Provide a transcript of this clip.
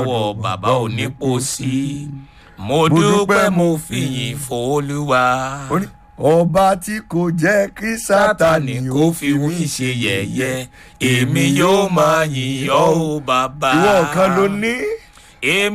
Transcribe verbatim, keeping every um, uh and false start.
wọ bàbá onípòsí mo dúpẹ́ mo fìyìn f'Olúwa. ọba tí kò jẹ́ kí Sátánì kó fi wí ṣe yẹ̀yẹ́ èmi yóò máa yìn ọ́ o bàbá. ìwọ kan ló ní.